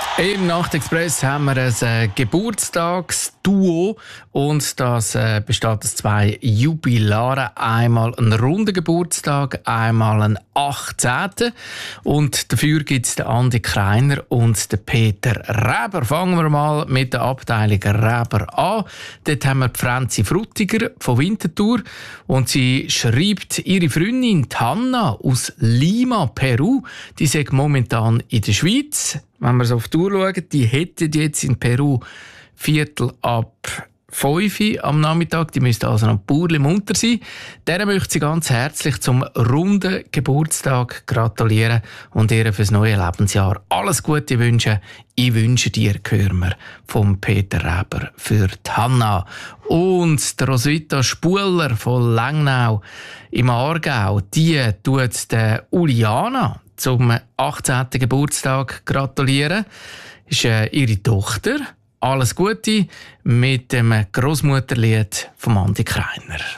Im Nachtexpress haben wir ein Geburtstagsduo und das besteht aus zwei Jubilaren. Einmal einen runden Geburtstag, einmal einen 18. Und dafür gibt es den Andi Kreiner und den Peter Reber. Fangen wir mal mit der Abteilung Reber an. Dort haben wir die Franzi Frutiger von Winterthur und sie schreibt, ihre Freundin Hanna aus Lima, Peru, die sei momentan in der Schweiz. Wenn wir so auf die Uhr schauen, die hätten jetzt in Peru 4:45 am Nachmittag. Die müsste also noch purli munter sein. Der möchte sie ganz herzlich zum runden Geburtstag gratulieren und ihr fürs neue Lebensjahr alles Gute wünschen. Ich wünsche dir, hören wir vom Peter Reber für die Hanna. Und der Roswitha Spuler von Lengnau im Aargau, die tut der Uliana zum 18. Geburtstag gratulieren. Ist ihre Tochter. Alles Gute mit dem Grossmutterlied von Andi Kreiner.